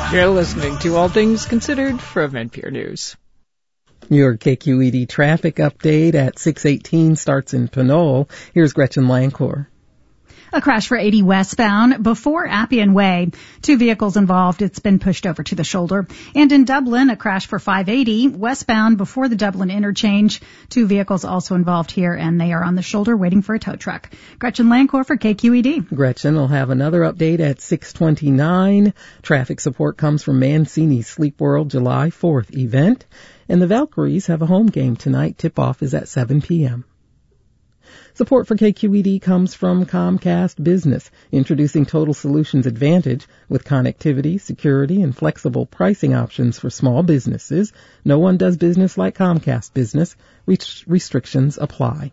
You're listening to All Things Considered from NPR News. Your KQED traffic update at 6:18 starts in Pinole. Here's Gretchen Lancor. A crash for 80 westbound before Appian Way. 2 vehicles involved. It's been pushed over to the shoulder. And in Dublin, a crash for 580 westbound before the Dublin interchange. 2 vehicles also involved here, and they are on the shoulder waiting for a tow truck. Gretchen Lancor for KQED. Gretchen will have another update at 6:29. Traffic support comes from Mancini's Sleep World July 4th event. And the Valkyries have a home game tonight. Tip-off is at 7 p.m. Support for KQED comes from Comcast Business, introducing Total Solutions Advantage with connectivity, security, and flexible pricing options for small businesses. No one does business like Comcast Business. Restrictions apply.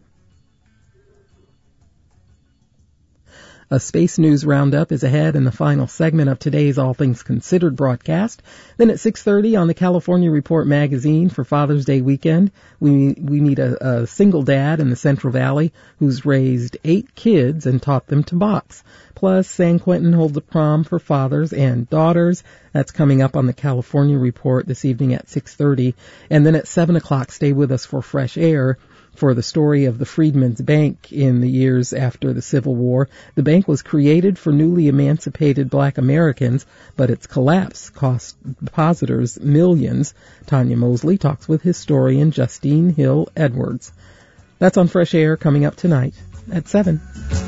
A Space News Roundup is ahead in the final segment of today's All Things Considered broadcast. Then at 6:30 on the California Report magazine for Father's Day weekend, we meet a single dad in the Central Valley who's raised 8 kids and taught them to box. Plus, San Quentin holds a prom for fathers and daughters. That's coming up on the California Report this evening at 6:30. And then at 7 o'clock, stay with us for Fresh Air for the story of the Freedmen's Bank in the years after the Civil War. The bank was created for newly emancipated Black Americans, but its collapse cost depositors millions. Tanya Mosley talks with historian Justine Hill Edwards. That's on Fresh Air coming up tonight at 7.